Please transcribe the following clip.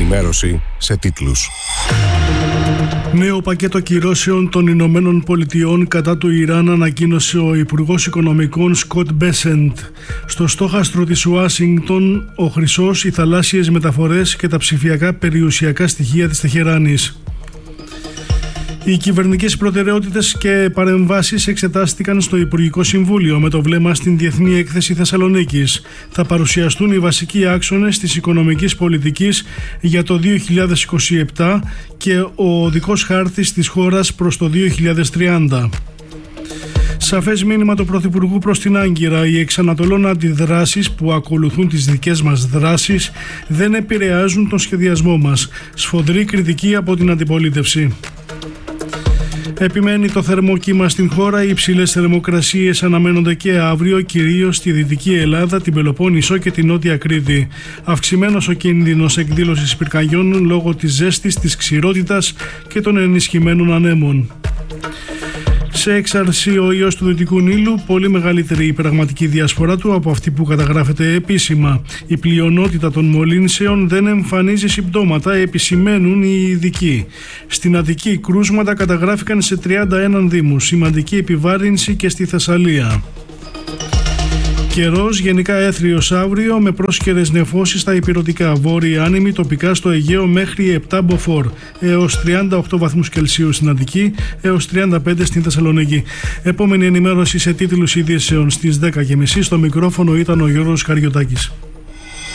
Ενημέρωση σε τίτλους. Νέο πακέτο κυρώσεων των Ηνωμένων Πολιτειών κατά του Ιράν ανακοίνωσε ο Υπουργός Οικονομικών Σκοτ Μπέσεντ. Στο στόχαστρο της Ουάσιγκτον, ο χρυσός, οι θαλάσσιες μεταφορές και τα ψηφιακά περιουσιακά στοιχεία της Τεχεράνης. Οι κυβερνητικές προτεραιότητες και παρεμβάσεις εξετάστηκαν στο Υπουργικό Συμβούλιο με το βλέμμα στην Διεθνή Έκθεση Θεσσαλονίκης. Θα παρουσιαστούν οι βασικοί άξονες της οικονομικής πολιτικής για το 2027 και ο οδικός χάρτης της χώρας προς το 2030. Σαφές μήνυμα του Πρωθυπουργού προς την Άγκυρα: οι εξανατολών αντιδράσεις που ακολουθούν τις δικές μας δράσεις δεν επηρεάζουν τον σχεδιασμό μας. Σφοδρή κριτική από την αντιπολίτευση. Επιμένει το θερμό κύμα στην χώρα. Οι υψηλές θερμοκρασίες αναμένονται και αύριο, κυρίως στη Δυτική Ελλάδα, την Πελοπόννησο και την Νότια Κρήτη. Αυξημένος ο κίνδυνος εκδήλωσης πυρκαγιών λόγω της ζέστης, της ξηρότητας και των ενισχυμένων ανέμων. Σε έξαρση ο ιός του Δυτικού Νείλου, πολύ μεγαλύτερη η πραγματική διασπορά του από αυτή που καταγράφεται επίσημα. Η πλειονότητα των μολύνσεων δεν εμφανίζει συμπτώματα, επισημαίνουν οι ειδικοί. Στην Αττική κρούσματα καταγράφηκαν σε 31 δήμους, σημαντική επιβάρυνση και στη Θεσσαλία. Καιρός γενικά έθριος αύριο με πρόσκαιρες νεφώσεις στα ηπειρωτικά, βόρειοι άνεμοι τοπικά στο Αιγαίο μέχρι 7 μποφόρ, έως 38 βαθμούς Κελσίου στην Αττική, έως 35 στην Θεσσαλονίκη. Επόμενη ενημέρωση σε τίτλους ειδήσεων στις 10:30. Στο μικρόφωνο ήταν ο Γιώργος Καριωτάκης.